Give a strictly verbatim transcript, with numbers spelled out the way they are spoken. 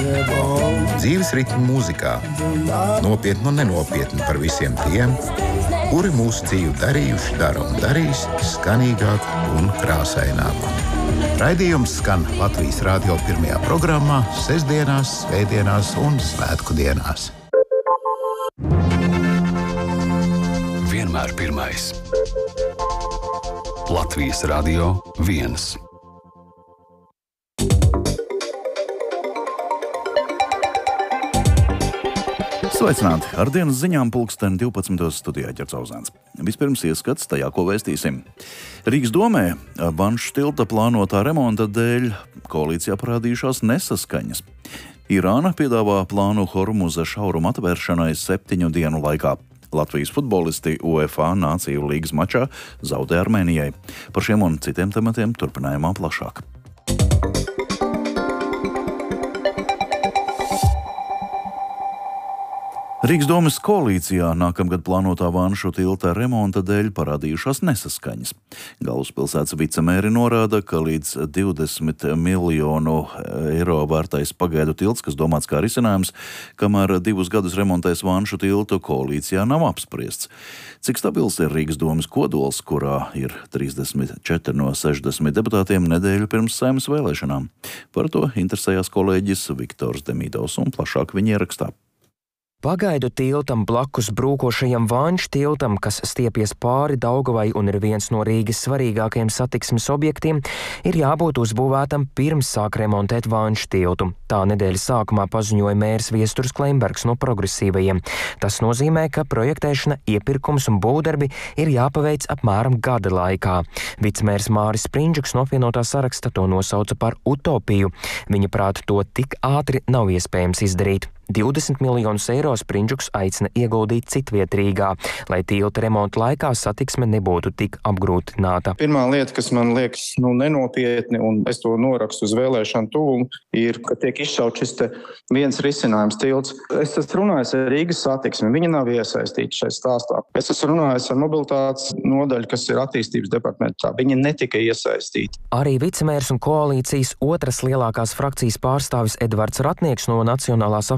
Dzīves ritmu mūzikā. Nopietni un nenopietni par visiem tiem, kuri mūsu dzīvi darījuši, dara un darīs skanīgāk un krāsaināk. Raidījums skan Latvijas radio pirmajā programmā, sestdienās, svētdienās un svētku dienās. Vienmēr pirmais. Latvijas radio viens. Sveicināti! Ar dienas ziņām pulksten divpadsmitos studijā Ģercauzēns. Vispirms ieskats tajā, ko vēstīsim. Rīgas domē Vanšu tilta plānotā remonta dēļ koalīcijā parādījušās nesaskaņas. Irāna piedāvā plānu Hormuza šaurumu atvēršanai septiņu dienu laikā. Latvijas futbolisti UEFA Nāciju līgas mačā zaudē Armēnijai. Par šiem un citiem tematiem turpinājumā plašāk. Rīgas domes koalīcijā nākamgad plānotā Vanšu tilta remonta dēļ parādījušās nesaskaņas. Galvaspilsētas vicemēri norāda, ka līdz divdesmit miljonu eiro vērtais pagaidu tilts, kas domāts kā risinājums, kamēr divus gadus remontēs Vanšu tiltu, koalīcijā nav apspriests. Cik stabils ir Rīgas domes kodols, kurā ir trīsdesmit četri no sešdesmit deputātiem nedēļu pirms Saeimas vēlēšanām? Par to interesējās kolēģis Viktors Demidovs un plašāk viņa ierakstā. Pagaidu tiltam blakus brūkošajam Vanšu tiltam, kas stiepjas pāri Daugavai un ir viens no Rīgas svarīgākajiem satiksmes objektiem, ir jābūt uzbūvētam pirms sāk remontēt Vanšu tiltu. Tā nedēļas sākumā paziņoja mērs Viesturs Klembergs no Progresīvajiem. Tas nozīmē, ka projektēšana, iepirkums un būvdarbi ir jāpaveic apmēram gada laikā. Vicemērs Māris Sprindžuks no apvienotā saraksta to nosauca par utopiju. Viņa prāt, to tik ātri nav iespējams izdarīt. divdesmit miljonus eiro Sprindžuks aicina ieguldīt citviet Rīgā, lai tilta remonta laikā satiksme nebūtu tik apgrūtināta. Pirmā lieta, kas man liekas nu, nenopietni, un es to norakstu uz vēlēšanu tūmu, ir, ka tiek izšaut šis te viens risinājums tilts. Es esmu runājis ar Rīgas satiksmi, viņi nav iesaistīti šeit stāstā. Es esmu runājis ar mobilitātes nodaļu, kas ir attīstības departamentā. Viņi netika iesaistīti. Arī vicemērs un koalīcijas otras lielākās frakcijas pārstāvis Edvards Ratnieks no Nacionālās